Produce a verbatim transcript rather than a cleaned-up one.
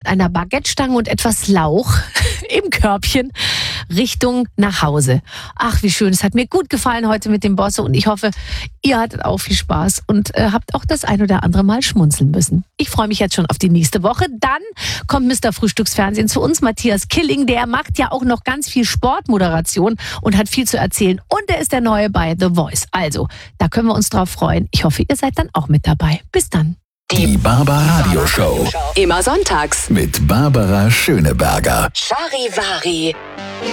einer Baguettestange und etwas Lauch im Körbchen Richtung nach Hause. Ach, wie schön. Es hat mir gut gefallen heute mit dem Bosse und ich hoffe, ihr hattet auch viel Spaß und äh, habt auch das ein oder andere Mal schmunzeln müssen. Ich freue mich jetzt schon auf die nächste Woche. Dann kommt Mister Frühstücksfernsehen zu uns, Matthias Killing. Der macht ja auch noch ganz viel Sportmoderation und hat viel zu erzählen. Und er ist der Neue bei The Voice. Also, da können wir uns drauf freuen. Ich hoffe, ihr seid dann auch mit dabei. Bis dann. Die Barbara Radio Show. Immer sonntags Mit Barbara Schöneberger. Charivari.